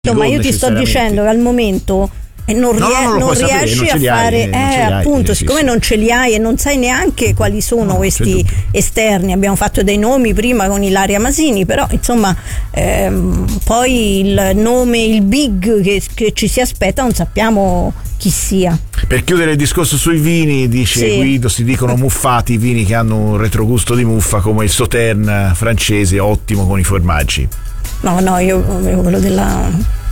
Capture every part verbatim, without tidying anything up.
Ma io ti sto dicendo che al momento e non, no, rie- no, non, non riesci sapere, non a fare hai, eh, hai, appunto eh, siccome sì, non ce li hai e non sai neanche quali sono no, questi esterni. Abbiamo fatto dei nomi prima con Ilaria Masini, però insomma ehm, poi il nome, il big che, che ci si aspetta non sappiamo chi sia. Per chiudere il discorso sui vini, dice sì. Guido, si dicono muffati i vini che hanno un retrogusto di muffa, come il Sauterne francese, ottimo con i formaggi. No, no, io avevo quello della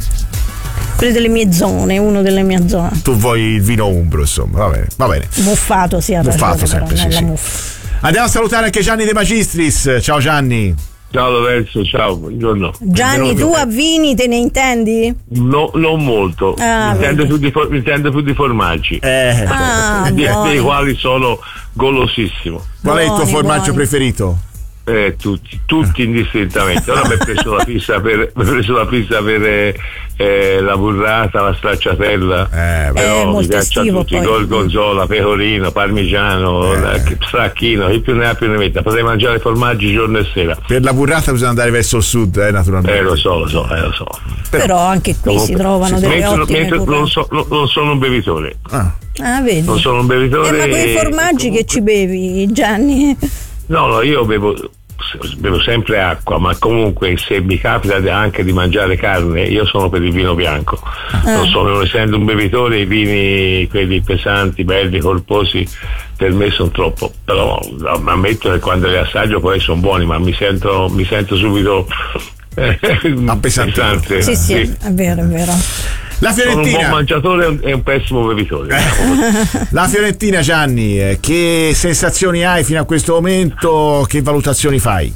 quello delle mie zone, uno delle mie zone. Tu vuoi il vino umbro, insomma, va bene, va bene. Muffato, sì, muffato sempre, sì, sì. Andiamo a salutare anche Gianni De Magistris. Ciao Gianni. Ciao Lorenzo, ciao, buongiorno. Gianni, tu a vini te ne intendi? No, non molto. Ah, mi, intendo più di, mi intendo più di formaggi. Eh. Ah, di, dei quali sono golosissimo. Qual buoni, è il tuo formaggio buoni. preferito? Eh, tutti, tutti indistintamente. Ora mi ho preso la pista per, mi ho preso la pista per eh, la burrata, la stracciatella, eh, però eh, mi piacciono tutti, gorgonzola, pecorino, parmigiano, eh. stracchino, chi più ne ha più ne metta. Potrei mangiare formaggi giorno e sera. Per la burrata bisogna andare verso il sud, eh, naturalmente. Eh, lo so, lo so, eh, lo so. Però, però anche qui comunque, si trovano si delle mentre, ottime mentre non, so, non, non sono un bevitore. Ah, ah vedi. Non sono un bevitore. Eh, ma quei formaggi comunque... che ci bevi, Gianni? No, no, io bevo bevo sempre acqua, ma comunque se mi capita anche di mangiare carne, io sono per il vino bianco. Eh. Non sono, non essendo un bevitore, i vini quelli pesanti, belli, corposi per me sono troppo, però ammetto che quando li assaggio poi sono buoni, ma mi sento mi sento subito eh, pesante. Sì, sì, sì, è vero, è vero. La Fiorentina. Sono un buon mangiatore e un pessimo bevitore. La Fiorentina, Gianni, che sensazioni hai fino a questo momento? Che valutazioni fai?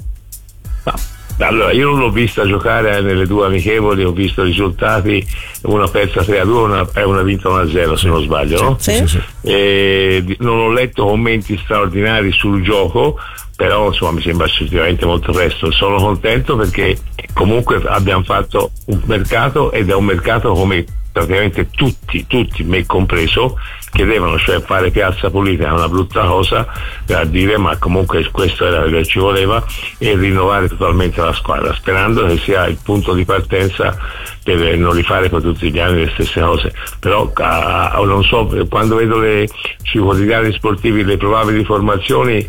No. Allora, io non l'ho vista giocare nelle due amichevoli, ho visto i risultati, una persa tre a due una, e una vinta uno a zero se non sbaglio, no? Sì, sì, sì. E non ho letto commenti straordinari sul gioco, però insomma mi sembra sicuramente molto presto. Sono contento perché comunque abbiamo fatto un mercato ed è un mercato come praticamente tutti, tutti, me compreso, chiedevano, cioè fare piazza pulita è una brutta cosa per dire, ma comunque questo era quello che ci voleva, e rinnovare totalmente la squadra, sperando che sia il punto di partenza per non rifare poi tutti gli anni le stesse cose. Però ah, non so, quando vedo le, sui quotidiani sportivi le probabili formazioni,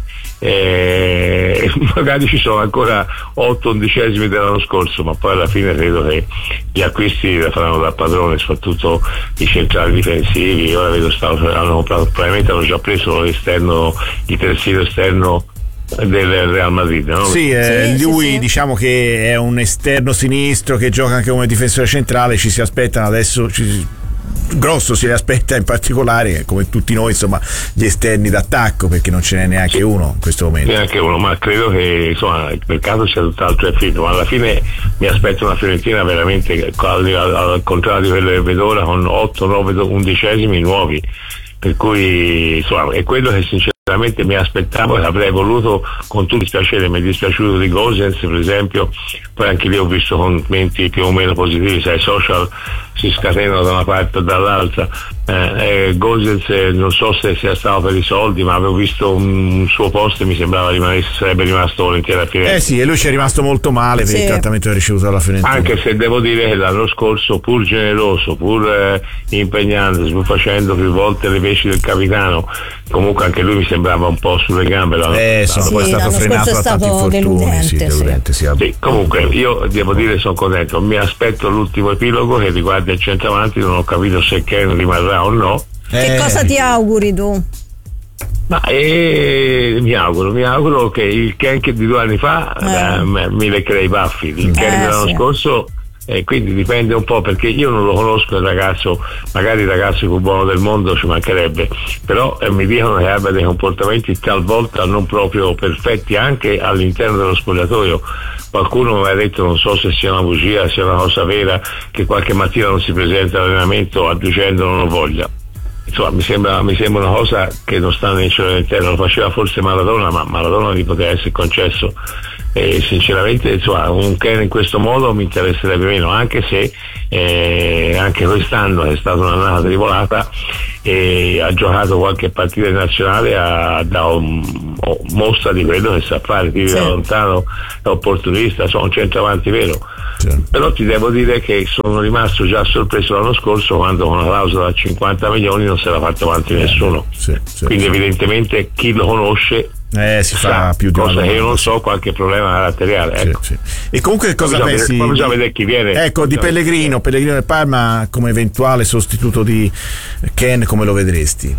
eh, magari ci sono ancora otto undicesimi dell'anno scorso, ma poi alla fine credo che gli acquisti la faranno da padrone, soprattutto i centrali difensivi. Ora vedo stato, hanno comprato, probabilmente hanno già preso l'esterno, il terzino esterno del Real Madrid, no? Sì, eh, sì, lui sì, sì. diciamo che è un esterno sinistro che gioca anche come difensore centrale. Ci si aspettano adesso, ci, Grosso si aspetta in particolare, come tutti noi, insomma, gli esterni d'attacco, perché non ce n'è neanche sì. uno in questo momento. Neanche uno, ma credo che insomma il mercato sia tutt'altro è finito, ma alla fine mi aspetto una Fiorentina veramente al, al, al contrario di quello che vedo ora, con otto nove undicesimi nuovi, per cui insomma è quello che sinceramente mi aspettavo e avrei voluto, con tutto il dispiacere. Mi è dispiaciuto di Gosens per esempio, poi anche lì ho visto commenti più o meno positivi, sai, social si scatenano da una parte o dall'altra. eh, eh, Gosens eh, non so se sia stato per i soldi, ma avevo visto un, un suo post e mi sembrava rimanesse, sarebbe rimasto volentieri a Firenze. Eh sì, e lui ci è rimasto molto male per sì. il trattamento che ha ricevuto dalla Fiorentina, anche se devo dire che l'anno scorso, pur generoso, pur eh, impegnandosi, pur facendo più volte le veci del capitano, comunque anche lui mi sembrava un po' sulle gambe. L'anno eh, sì, poi è stato frenato da tanti infortuni. Sì, deludente, sì. Sì, comunque io devo dire sono contento, mi aspetto l'ultimo epilogo che riguarda il centravanti, non ho capito se Ken rimarrà o no. Che eh. cosa ti auguri tu? Ma eh, mi auguro, mi auguro che il Ken che di due anni fa eh. eh, mi leccherà i baffi, il Ken eh, dell'anno sì. scorso, e eh, quindi dipende un po', perché io non lo conosco il ragazzo, magari il ragazzo più buono del mondo, ci mancherebbe, però eh, mi dicono che abbia dei comportamenti talvolta non proprio perfetti anche all'interno dello spogliatoio. Qualcuno mi ha detto, non so se sia una bugia, sia una cosa vera, che qualche mattina non si presenta all'allenamento adducendo non ho voglia. Insomma, mi sembra, mi sembra una cosa che non sta nel cielo all'interno. Lo faceva forse Maradona, ma Maradona gli poteva essere concesso. E sinceramente insomma, un Ken in questo modo mi interesserebbe meno, anche se eh, anche quest'anno è stata un'annata tribolata e ha giocato qualche partita nazionale, ha, da un, mostra di quello che sa fare, vive sì. da lontano, è opportunista, sono un centravanti vero. Sì. Però ti devo dire che sono rimasto già sorpreso l'anno scorso quando con una clausola da cinquanta milioni non se l'ha fatto avanti nessuno. Sì, sì, quindi sì. evidentemente chi lo conosce Eh, si fa più di cosa una che io non so, qualche problema caratteriale, ecco. Sì, sì. E comunque cosa bisogna pensi? Vedere, bisogna vedere chi viene. Ecco, di Pellegrino, Pellegrino del Parma come eventuale sostituto di Ken, come lo vedresti?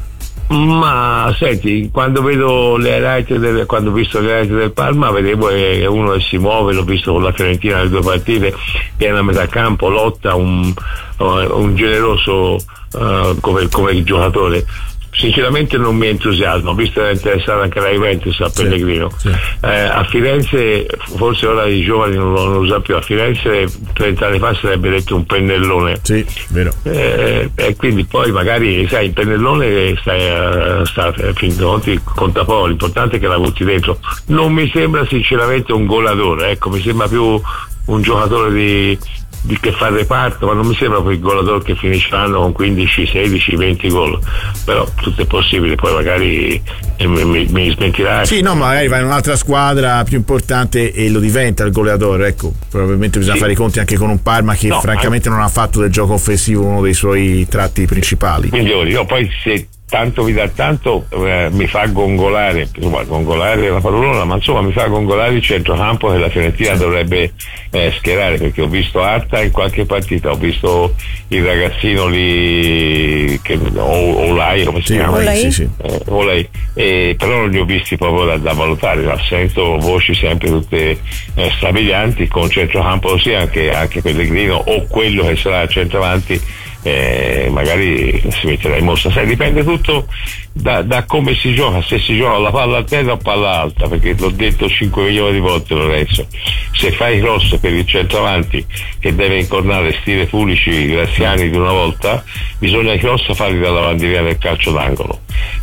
Ma senti, quando vedo le highlights del, quando ho visto le highlights del Parma, vedevo che uno che si muove, l'ho visto con la Fiorentina nelle due partite, piena a metà campo, lotta, un, un generoso uh, come, come giocatore. Sinceramente non mi entusiasma, visto che è interessato anche la Juventus a Pellegrino. Sì, sì. Eh, a Firenze, forse ora i giovani non lo, non lo usano più, a Firenze trenta anni fa sarebbe detto un pennellone. Sì, vero. Eh, e quindi poi magari, sai, il pennellone sta, sta fin conti, conta poco, l'importante è che la butti dentro. Non mi sembra sinceramente un golatore, ecco, mi sembra più un giocatore di di che fa il reparto, ma non mi sembra quel golatore che finisce l'anno con quindici, sedici, venti gol, però tutto è possibile, poi magari eh, mi, mi, mi smentirà. Sì, no, magari va in un'altra squadra più importante e lo diventa il goleatore, ecco, probabilmente bisogna sì. fare i conti anche con un Parma che no, francamente anche... non ha fatto del gioco offensivo uno dei suoi tratti principali. Migliori, no, poi se tanto mi dà tanto eh, mi fa gongolare, insomma, gongolare è una parolona, ma insomma mi fa gongolare il centrocampo che la Fiorentina sì. dovrebbe eh, schierare, perché ho visto Arta in qualche partita, ho visto il ragazzino lì che o, Olai come si sì, chiama? Olai, sì, sì. Eh, Olai. Eh, però non li ho visti proprio da, da valutare, ma sento voci sempre tutte eh, strabilianti con centrocampo così, anche, anche Pellegrino o quello che sarà al centravanti Eh, magari si metterà in mostra, sai, dipende tutto da, da come si gioca, se si gioca la palla a terra o palla alta, perché l'ho detto cinque milioni di volte Lorenzo, se fai cross per il centravanti che deve incornare stile Pulici, Graziani di una volta, bisogna i cross farli dalla lavandina del calcio d'angolo.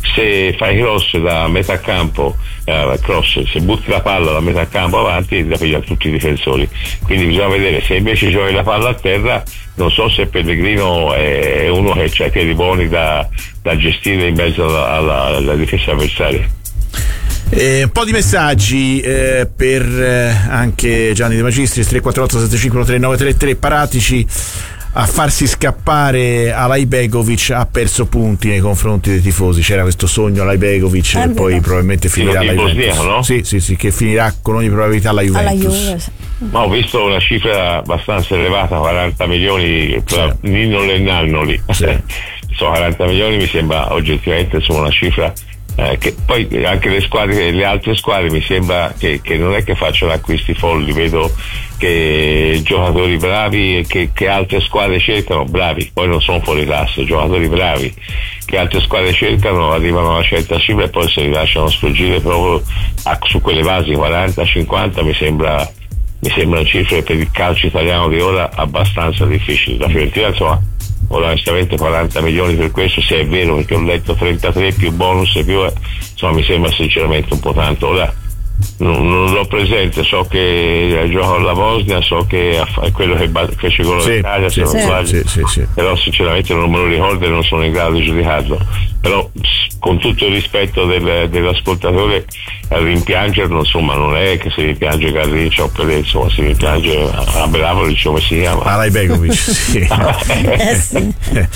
Se fai cross da metà campo, eh, cross, se butti la palla da metà campo avanti la pigliano tutti i difensori, quindi bisogna vedere se invece giochi la palla a terra. Non so se Pellegrino è uno che ha i piedi buoni da, da gestire in mezzo alla, alla, alla difesa avversaria. Eh, un po' di messaggi eh, per eh, anche Gianni De Magistris, tre quattro otto sette cinque uno tre nove tre tre. Paratici a farsi scappare Alajbegovic ha perso punti nei confronti dei tifosi, c'era questo sogno Alajbegovic e poi probabilmente finirà alla Juventus, no? sì, sì, sì, che finirà con ogni probabilità alla Juventus. Alla Juve. Ma ho visto una cifra abbastanza elevata, quaranta milioni per sì. Nino Lennannoli. Sì. Sono quaranta milioni, mi sembra oggettivamente insomma una cifra eh, che poi anche le squadre, le altre squadre mi sembra che, che non è che facciano acquisti folli, vedo che giocatori bravi e che, che altre squadre cercano, bravi, poi non sono fuori classe, giocatori bravi che altre squadre cercano, arrivano a una certa cifra e poi se li lasciano sfuggire proprio a, su quelle basi quaranta cinquanta mi sembra mi sembrano cifre per il calcio italiano di ora abbastanza difficili. La Fiorentina insomma onestamente quaranta milioni per questo, se è vero, perché ho letto trentatré più bonus e più, insomma mi sembra sinceramente un po' tanto. Ora non, non l'ho presente, so che gioca alla Bosnia, so che è quello che fece con sì, l'Italia sì, se non sbaglio, sì, sì, sì. però sinceramente non me lo ricordo e non sono in grado di giudicarlo. Però con tutto il rispetto del, dell'ascoltatore, rimpiangerlo insomma non è che si rimpiange Garriccio o Pelé, insomma si rimpiange Abramovic, come si chiama? Alajbegovic, sì. eh, sì.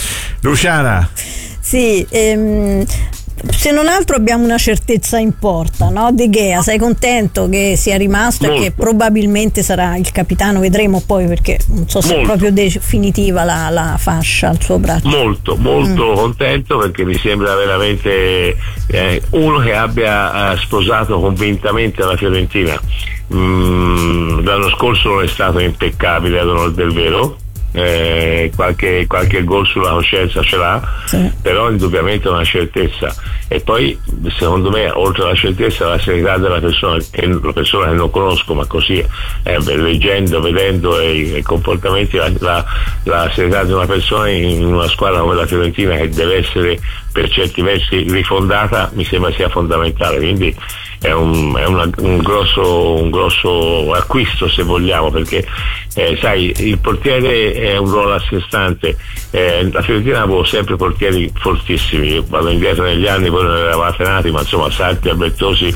Luciana. Sì, ehm, se non altro abbiamo una certezza in porta, no? De Gea, sei contento che sia rimasto Molto. E che probabilmente sarà il capitano, vedremo poi, perché non so se Molto. è proprio definitiva la, la fascia al suo braccio. Molto, molto mm. contento, perché mi sembra veramente eh, uno che abbia eh, sposato convintamente la Fiorentina. Mm, l'anno scorso non è stato impeccabile ad onor del vero. Eh, qualche, qualche gol sulla coscienza ce l'ha, sì. Però indubbiamente è una certezza. E poi secondo me oltre alla certezza la serietà della persona, che la persona che non conosco, ma così eh, leggendo, vedendo i, i comportamenti, la, la, la serietà di una persona in una squadra come la Fiorentina, che deve essere per certi versi rifondata, mi sembra sia fondamentale. Quindi è un, è una, un, grosso, un grosso acquisto, se vogliamo, perché eh, sai, il portiere è un ruolo a sé stante. Eh, la Fiorentina avevo sempre portieri fortissimi. Io vado indietro negli anni, voi non eravate nati, ma insomma Sarti, Albertosi,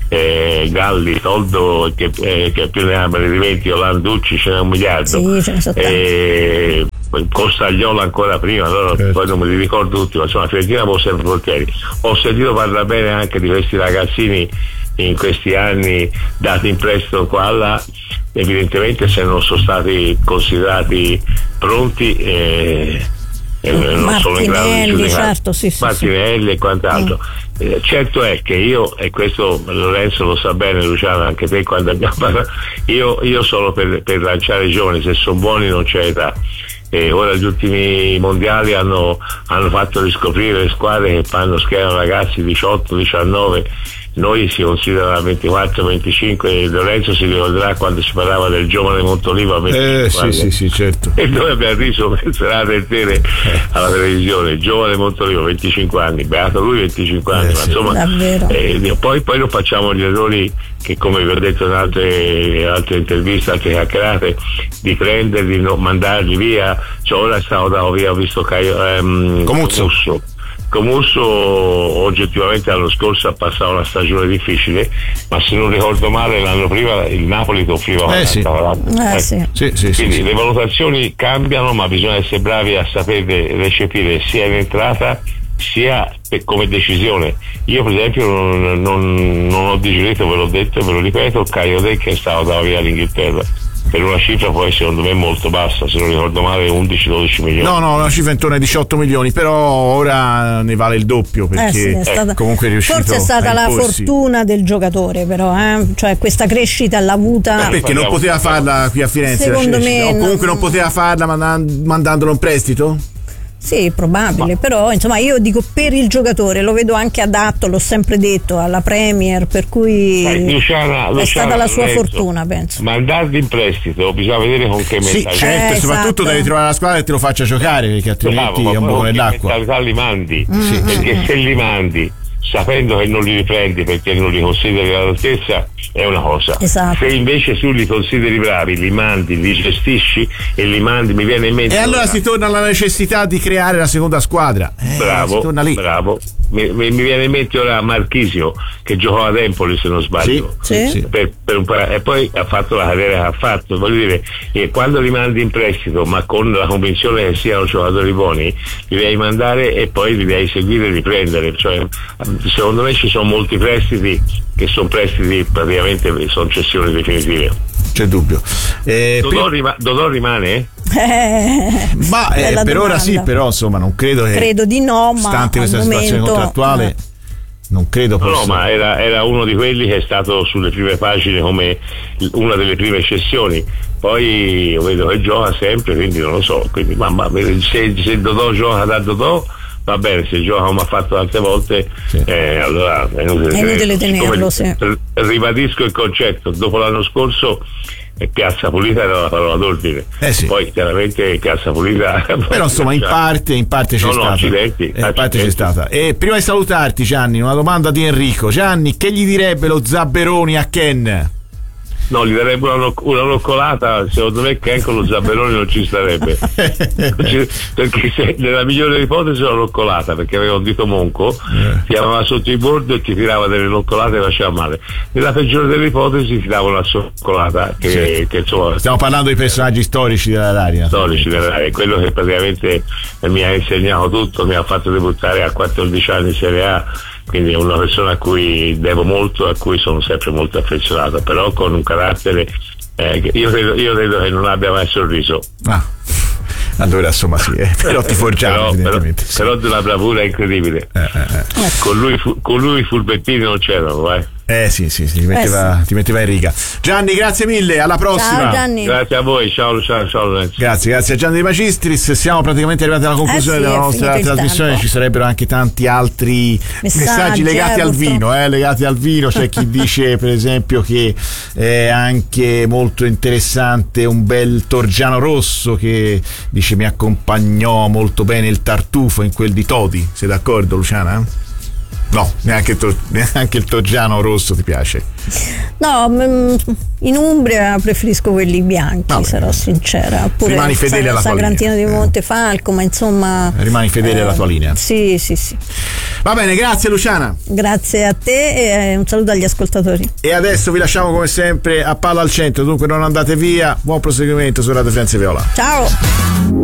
eh, Galli, Toldo, che, eh, che più ne ha me ne diventi, Olanducci, ce n'è un miliardo. Sì, ce ne sono tanti. Eh, Costagliolo ancora prima, allora certo. Poi non me li ricordo tutti, ma insomma Fiorentina avevo sempre portieri. Ho sentito parlare bene anche di questi ragazzini in questi anni dati in prestito qua e là, evidentemente se non sono stati considerati pronti eh, eh, non sono in grado di giudicare. Certo, sì, sì, Martinelli sì. E quant'altro. Mm. Eh, certo è che io, e questo Lorenzo lo sa bene, Luciano, anche te quando abbiamo parlato, io, io sono per, per lanciare i giovani, se sono buoni non c'è età. E ora gli ultimi mondiali hanno, hanno fatto riscoprire le squadre che fanno schierano ragazzi diciotto diciannove, noi si considera ventiquattro venticinque. Lorenzo si ricorderà quando si parlava del giovane Montolivo a venticinque eh, sì, sì, sì, certo. E noi abbiamo riso per serate intere alla televisione, giovane Montolivo venticinque anni, beato lui venticinque anni, eh, ma sì. insomma eh, poi, poi non facciamo gli errori che, come vi ho detto in altre, altre interviste, altre chiacchierate, di prenderli, no, mandarli via. Cioè, ora stavo dato via, ho visto Caio, ehm, Comuzzo. Comuzzo. Comuzzo oggettivamente l'anno scorso ha passato una stagione difficile, ma se non ricordo male l'anno prima il Napoli ti offriva eh, sì. eh, sì. Sì, sì, quindi sì, le sì. valutazioni cambiano, ma bisogna essere bravi a saperle recepire sia in entrata sia per, come decisione. Io per esempio non, non, non ho digerito, ve l'ho detto e ve lo ripeto, Caio De che è stato da via all'Inghilterra per una cifra poi secondo me molto bassa, se non ricordo male undici dodici milioni. No, no, una cifra intorno ai diciotto milioni, però ora ne vale il doppio perché eh sì, è stata, comunque è riuscito. Forse è stata la fortuna del giocatore, però, eh? Cioè questa crescita l'ha avuta. Eh, perché non poteva farla qui a Firenze, secondo me, o comunque non, non poteva farla mandan- mandandolo in prestito? Sì, probabile, ma, però insomma io dico per il giocatore lo vedo anche adatto, l'ho sempre detto, alla Premier, per cui eh, Luciana, è Luciana, stata la sua Lorenzo, fortuna, penso. Mandarli in prestito bisogna vedere con che mentalità. Sì, certo, eh, soprattutto esatto. devi trovare la squadra che te lo faccia giocare, perché altrimenti Bravo, è un buco nell'acqua. Che mentalità li mandi, mm, sì, perché se li mandi sapendo che non li riprendi perché non li consideri all'altezza è una cosa. Esatto. Se invece tu li consideri bravi, li mandi, li gestisci e li mandi, mi viene in mente. E allora una... si torna alla necessità di creare la seconda squadra. Eh, bravo, si torna lì. bravo. Mi, mi, mi viene in mente ora Marchisio che giocò ad Empoli, se non sbaglio. Sì, sì. Per, per un par- e poi ha fatto la carriera che ha fatto. Voglio dire, eh, quando li mandi in prestito, ma con la convinzione che siano giocatori buoni, li devi mandare e poi li devi seguire e riprendere. Cioè, secondo me ci sono molti prestiti che sono prestiti praticamente, sono cessioni definitive. C'è dubbio. Eh, Dodò, per... rima- Dodò rimane? Eh, ma eh, per domanda. ora sì, però insomma non credo che credo di no, ma stante questa al situazione momento, contrattuale eh. non credo possa. No, ma era, era uno di quelli che è stato sulle prime pagine come una delle prime cessioni. Poi io vedo che gioca sempre, quindi non lo so. Quindi, ma, ma se, se Dodò gioca da Dodò va bene, se gioca come ha fatto tante volte, sì. eh, allora è inutile, è inutile tenerlo. Sì. Ribadisco il concetto, dopo l'anno scorso Piazza Pulita era la parola d'ordine, eh sì. Poi chiaramente Piazza Pulita però insomma in parte in parte c'è no, stata no, accidenti, eh, in accidenti. parte c'è stata. E prima di salutarti Gianni, una domanda di Enrico. Gianni, che gli direbbe lo Zabberoni a Ken? No, gli darebbe una, una noccolata, secondo me Ken con lo Zabberoni non ci starebbe. Perché se, nella migliore ipotesi una noccolata, perché aveva un dito monco, eh. ti aveva sotto il bordo e ti tirava delle noccolate e faceva male. Nella peggiore delle ipotesi ti dava una soccolata che, sì. che insomma, stiamo parlando di personaggi storici dell'area. Storici dell'area, quello che praticamente mi ha insegnato tutto, mi ha fatto debuttare a quattordici anni in Serie A. Quindi è una persona a cui devo molto, a cui sono sempre molto affezionato, però con un carattere eh, che io credo, io credo che non abbia mai sorriso. Ah, allora insomma sì, eh, però ti forgiamo però, però, sì. però di una bravura incredibile. Eh, eh, eh. Con lui, con lui i furbettini non c'erano, eh. Eh sì, sì, sì, ti metteva, eh sì. ti metteva in riga. Gianni, grazie mille, alla prossima. Ciao Gianni. Grazie a voi, ciao, ciao, ciao Lorenzo. Grazie, grazie a Gianni De Magistris. Siamo praticamente arrivati alla conclusione eh sì, della nostra trasmissione. Ci sarebbero anche tanti altri messaggi, messaggi legati eh, al vino, eh, legati al vino. C'è chi dice per esempio che è anche molto interessante un bel Torgiano Rosso che dice mi accompagnò molto bene il tartufo in quel di Todi. Sei d'accordo Luciana? No, neanche il, to- neanche il Toggiano rosso ti piace? No, m- in Umbria preferisco quelli bianchi, Vabbè. sarò sincera. Oppure Rimani fedele alla tua Sagrantino linea. di Montefalco, ma insomma. Rimani fedele eh, alla tua linea. Sì, sì, sì. Va bene, grazie Luciana. Grazie a te e un saluto agli ascoltatori. E adesso vi lasciamo come sempre a palla al centro, dunque non andate via. Buon proseguimento su Radio Firenze Viola. Ciao.